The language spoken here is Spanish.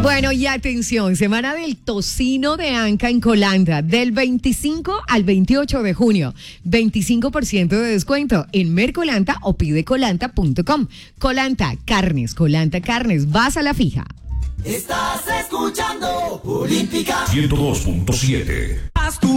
Bueno, y atención, semana del tocino de Anca en Colanta, del 25 al 28 de junio. 25% de descuento en Mercolanta o pidecolanta.com. Colanta Carnes, vas a la fija. Estás escuchando Olímpica 102.7.